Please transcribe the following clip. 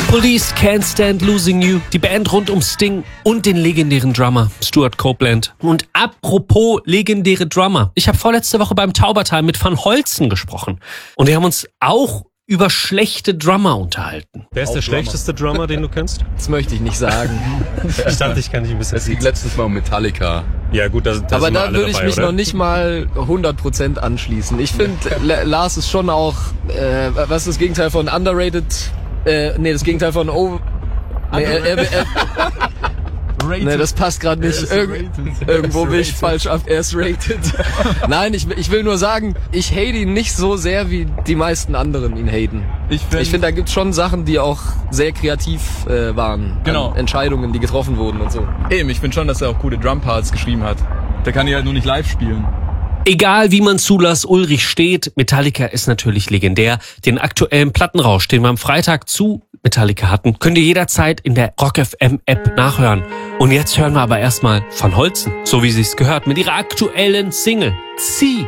Police, Can't Stand Losing You, die Band rund um Sting und den legendären Drummer Stuart Copeland. Und apropos legendäre Drummer, ich habe vorletzte Woche beim Taubertal mit Van Holzen gesprochen und wir haben uns auch über schlechte Drummer unterhalten. Wer ist der schlechteste Drummer, den du kennst? Das möchte ich nicht sagen. Ich dachte, ich kann dich ein bisschen... Es ging letztes Mal um Metallica. Ja gut, da Aber sind wir da alle würde ich dabei, mich oder? noch nicht mal 100% anschließen. Ich finde, Lars ist schon auch, was ist das Gegenteil von underrated? Das Gegenteil von Nee, das passt gerade nicht. Irgendwo bin ich falsch ab. Er ist rated. Nein, ich will nur sagen, ich hate ihn nicht so sehr, wie die meisten anderen ihn haten. Ich finde, da gibt's schon Sachen, die auch sehr kreativ waren. Genau. Entscheidungen, die getroffen wurden und so. Eben, ich finde schon, dass er auch gute Drumparts geschrieben hat. Der kann die halt nur nicht live spielen. Egal wie man zu Lars Ulrich steht, Metallica ist natürlich legendär. Den aktuellen Plattenrausch, den wir am Freitag zu Metallica hatten, könnt ihr jederzeit in der Rock FM App nachhören. Und jetzt hören wir aber erstmal Van Holzen, so wie sich's gehört, mit ihrer aktuellen Single Zieh.